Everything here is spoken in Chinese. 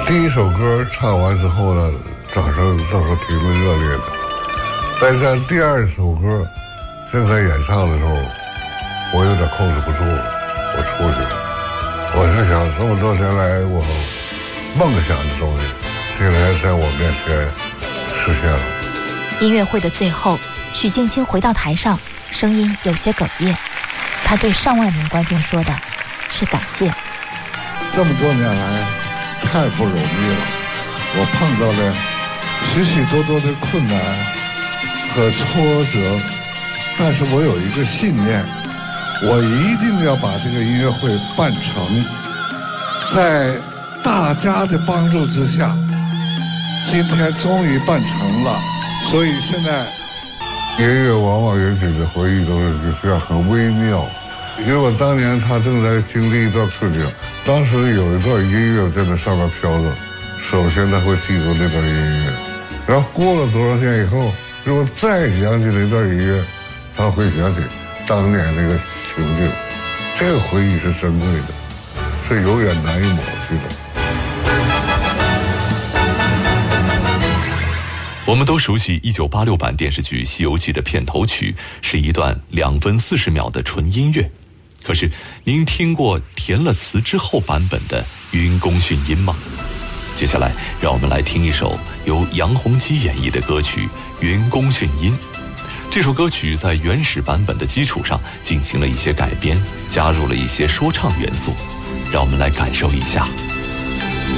第一首歌唱完之后呢，掌声倒是挺热烈的。但是第二首歌正在演唱的时候，我有点控制不住了，我出去了。我是想这么多年来我梦想的东西，竟然在我面前实现了。 音乐会的最后，许镜清回到台上，声音有些哽咽。他对上万名观众说的是感谢。 这么多年来太不容易了，我碰到了许许多多的困难和挫折，但是我有一个信念，我一定要把这个音乐会办成。在大家的帮助之下，今天终于办成了。所以现在音乐往往引起的回忆都是这样很微妙。因为我当年他正在经历一段事情，当时有一段音乐在那上面飘着，首先他会记住那段音乐，然后过了多少天以后，如果再想起那段音乐，他会想起当年那个情境，这个回忆是珍贵的，是永远难以抹去的。 我们都熟悉1986版电视剧《西游记》的片头曲是一段2分40秒的纯音乐，可是您听过填了词之后版本的云宫迅音吗？接下来让我们来听一首由杨洪基演绎的歌曲《云宫迅音》。这首歌曲在原始版本的基础上进行了一些改编，加入了一些说唱元素，让我们来感受一下。